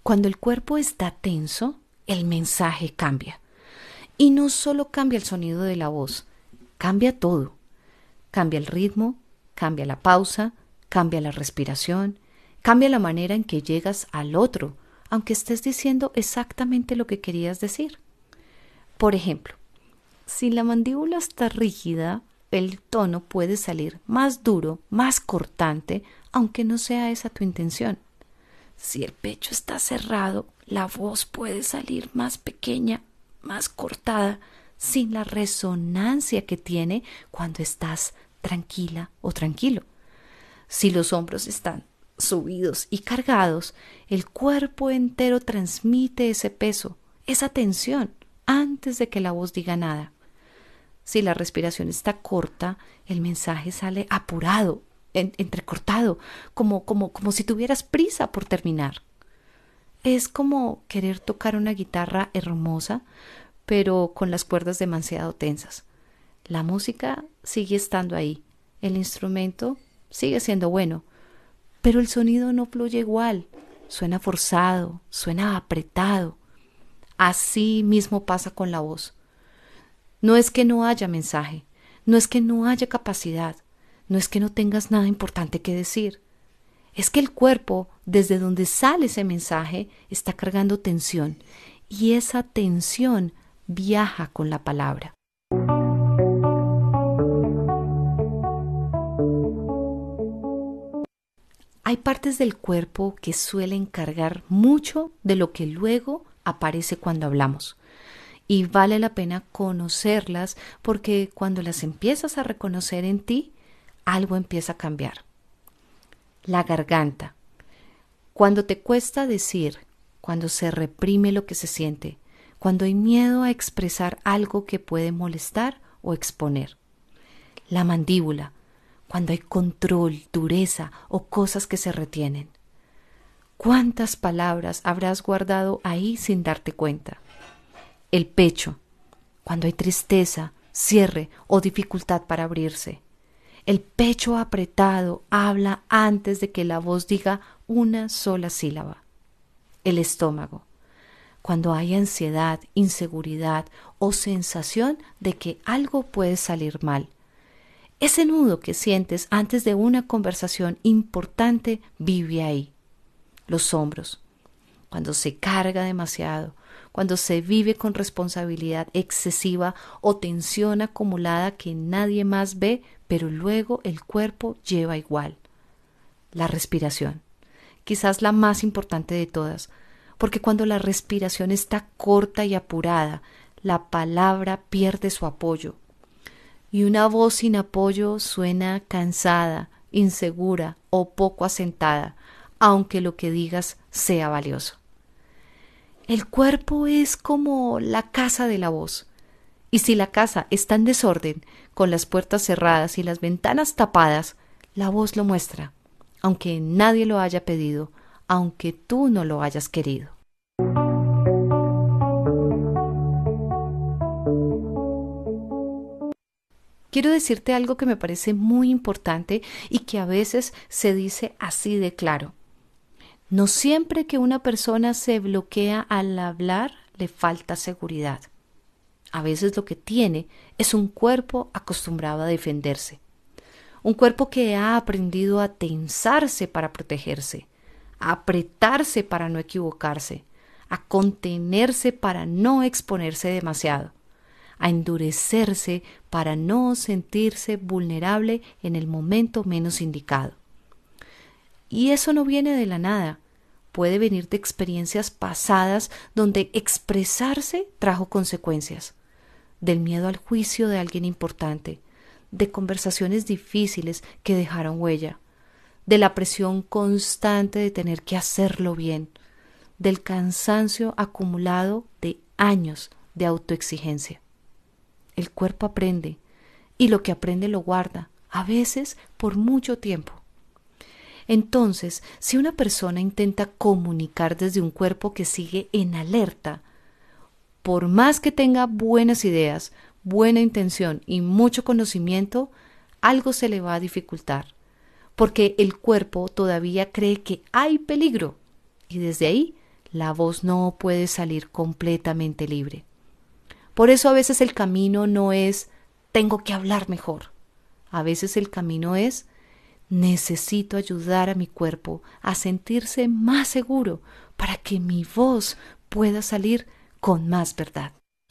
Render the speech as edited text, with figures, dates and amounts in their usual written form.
Cuando el cuerpo está tenso, el mensaje cambia. Y no solo cambia el sonido de la voz, cambia todo. Cambia el ritmo, cambia la pausa, cambia la respiración, cambia la manera en que llegas al otro, aunque estés diciendo exactamente lo que querías decir. Por ejemplo, si la mandíbula está rígida, el tono puede salir más duro, más cortante, aunque no sea esa tu intención. Si el pecho está cerrado, la voz puede salir más pequeña, más cortada, sin la resonancia que tiene cuando estás tranquila o tranquilo. Si los hombros están subidos y cargados, el cuerpo entero transmite ese peso, esa tensión, antes de que la voz diga nada. Si la respiración está corta, el mensaje sale apurado, entrecortado, como si tuvieras prisa por terminar. Es como querer tocar una guitarra hermosa, pero con las cuerdas demasiado tensas. La música sigue estando ahí, el instrumento sigue siendo bueno, pero el sonido no fluye igual, suena forzado, suena apretado. Así mismo pasa con la voz. No es que no haya mensaje, no es que no haya capacidad, no es que no tengas nada importante que decir. Es que el cuerpo, desde donde sale ese mensaje, está cargando tensión, y esa tensión viaja con la palabra. Hay partes del cuerpo que suelen cargar mucho de lo que luego aparece cuando hablamos. Y vale la pena conocerlas porque cuando las empiezas a reconocer en ti, algo empieza a cambiar. La garganta. Cuando te cuesta decir, cuando se reprime lo que se siente, cuando hay miedo a expresar algo que puede molestar o exponer. La mandíbula. Cuando hay control, dureza o cosas que se retienen. ¿Cuántas palabras habrás guardado ahí sin darte cuenta? El pecho, cuando hay tristeza, cierre o dificultad para abrirse. El pecho apretado habla antes de que la voz diga una sola sílaba. El estómago, cuando hay ansiedad, inseguridad o sensación de que algo puede salir mal. Ese nudo que sientes antes de una conversación importante vive ahí. Los hombros, cuando se carga demasiado, cuando se vive con responsabilidad excesiva o tensión acumulada que nadie más ve, pero luego el cuerpo lleva igual. La respiración, quizás la más importante de todas, porque cuando la respiración está corta y apurada, la palabra pierde su apoyo. Y una voz sin apoyo suena cansada, insegura o poco asentada, aunque lo que digas sea valioso. El cuerpo es como la casa de la voz. Y si la casa está en desorden, con las puertas cerradas y las ventanas tapadas, la voz lo muestra, aunque nadie lo haya pedido, aunque tú no lo hayas querido. Quiero decirte algo que me parece muy importante y que a veces se dice así de claro. No siempre que una persona se bloquea al hablar le falta seguridad. A veces lo que tiene es un cuerpo acostumbrado a defenderse. Un cuerpo que ha aprendido a tensarse para protegerse, a apretarse para no equivocarse, a contenerse para no exponerse demasiado, a endurecerse para no sentirse vulnerable en el momento menos indicado. Y eso no viene de la nada. Puede venir de experiencias pasadas donde expresarse trajo consecuencias, del miedo al juicio de alguien importante, de conversaciones difíciles que dejaron huella, de la presión constante de tener que hacerlo bien, del cansancio acumulado de años de autoexigencia. El cuerpo aprende, y lo que aprende lo guarda, a veces por mucho tiempo. Entonces, si una persona intenta comunicar desde un cuerpo que sigue en alerta, por más que tenga buenas ideas, buena intención y mucho conocimiento, algo se le va a dificultar, porque el cuerpo todavía cree que hay peligro y desde ahí la voz no puede salir completamente libre. Por eso a veces el camino no es tengo que hablar mejor. A veces el camino es necesito ayudar a mi cuerpo a sentirse más seguro para que mi voz pueda salir con más verdad.